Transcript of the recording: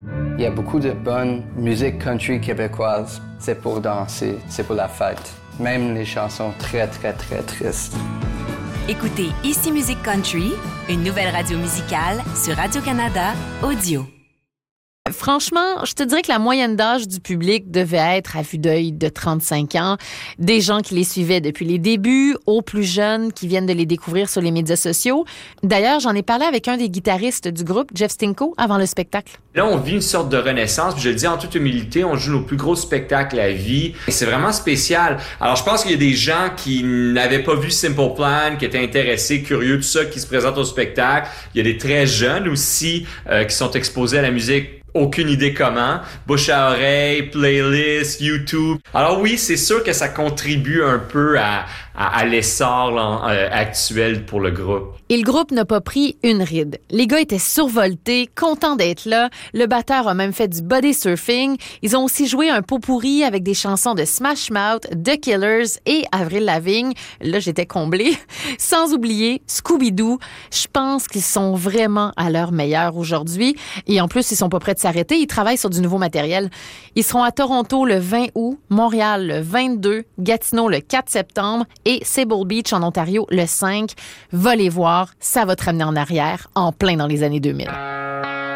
Il y a beaucoup de bonne musique country québécoise. C'est pour danser, c'est pour la fête. Même les chansons très, très, très tristes. Écoutez Ici Musique Country, une nouvelle radio musicale sur Radio-Canada Audio. Franchement, je te dirais que la moyenne d'âge du public devait être, à vue d'œil, de 35 ans. Des gens qui les suivaient depuis les débuts, aux plus jeunes qui viennent de les découvrir sur les médias sociaux. D'ailleurs, j'en ai parlé avec un des guitaristes du groupe, Jeff Stinko, avant le spectacle. Là, on vit une sorte de renaissance. Puis je le dis en toute humilité, on joue nos plus gros spectacles à vie. Et c'est vraiment spécial. Alors, je pense qu'il y a des gens qui n'avaient pas vu Simple Plan, qui étaient intéressés, curieux, tout ça, qui se présentent au spectacle. Il y a des très jeunes aussi qui sont exposés à la musique. Aucune idée comment. Bouche à oreille, playlist, YouTube. Alors oui, c'est sûr que ça contribue un peu à l'essor actuel pour le groupe. Et le groupe n'a pas pris une ride. Les gars étaient survoltés, contents d'être là. Le batteur a même fait du body surfing. Ils ont aussi joué un pot-pourri avec des chansons de Smash Mouth, The Killers et Avril Lavigne. Là, j'étais comblée. Sans oublier Scooby-Doo. Je pense qu'ils sont vraiment à leur meilleur aujourd'hui. Et en plus, ils sont pas prêts de s'arrêter. Ils travaillent sur du nouveau matériel. Ils seront à Toronto le 20 août, Montréal le 22, Gatineau le 4 septembre et Sable Beach en Ontario le 5. Va les voir, ça va te ramener en arrière, en plein dans les années 2000.